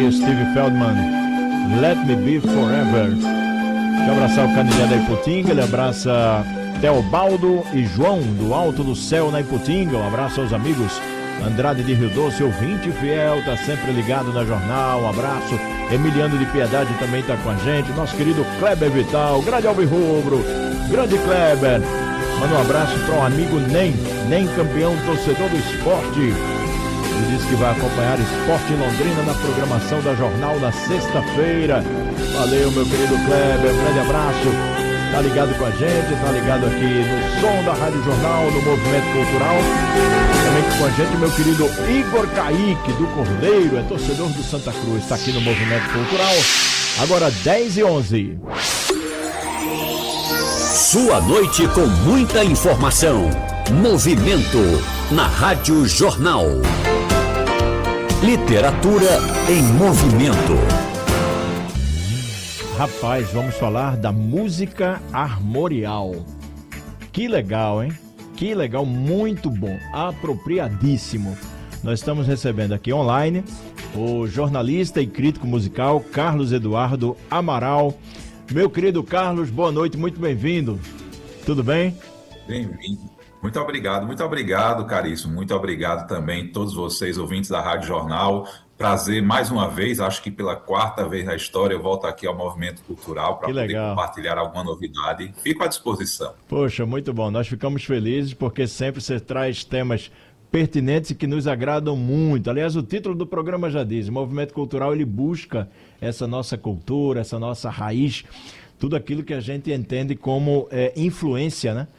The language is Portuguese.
aí o Steve Feldman, Let Me Be Forever. Deixa eu abraçar o Canilha da Iputinga, ele abraça Teobaldo e João do Alto do Céu na Iputinga. Um abraço aos amigos Andrade de Rio Doce, ouvinte fiel, tá sempre ligado na jornal. Um abraço. Emiliano de Piedade também tá com a gente. Nosso querido Kleber Vital, grande alvirrubro, grande Kleber. Manda um abraço para o amigo Nem campeão, torcedor do esporte. Ele disse que vai acompanhar Esporte em Londrina na programação da Jornal na sexta-feira. Valeu, meu querido Kleber, um grande abraço. Tá ligado com a gente, tá ligado aqui no som da Rádio Jornal, no Movimento Cultural. Também com a gente meu querido Igor Kaique do Cordeiro, é torcedor do Santa Cruz, tá aqui no Movimento Cultural. Agora 10h11. Sua noite com muita informação. Movimento na Rádio Jornal. Literatura em movimento. Rapaz, vamos falar da música armorial. Que legal, hein? Que legal, muito bom, apropriadíssimo. Nós estamos recebendo aqui online o jornalista e crítico musical Carlos Eduardo Amaral. Meu querido Carlos, boa noite, muito bem-vindo. Tudo bem? Bem-vindo. Muito obrigado, caríssimo. Muito obrigado também a todos vocês, ouvintes da Rádio Jornal. Prazer mais uma vez, acho que pela quarta vez na história, eu volto aqui ao Movimento Cultural para poder compartilhar alguma novidade. Fico à disposição. Poxa, muito bom. Nós ficamos felizes porque sempre você traz temas pertinentes e que nos agradam muito. Aliás, o título do programa já diz, o Movimento Cultural ele busca essa nossa cultura, essa nossa raiz, tudo aquilo que a gente entende como influência, né?